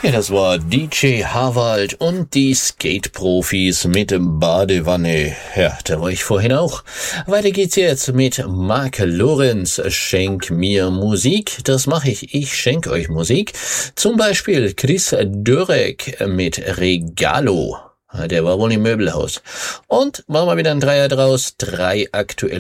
Ja, das war DJ Harwald und die Skate-Profis mit dem Badewanne. Ja, da war ich vorhin auch. Weiter geht's jetzt mit Mark Lorenz. Schenk mir Musik. Das mache ich. Ich schenke euch Musik. Zum Beispiel Chris Dörek mit Regalo. Der war wohl im Möbelhaus. Und machen wir wieder einen Dreier draus. 3 aktuelle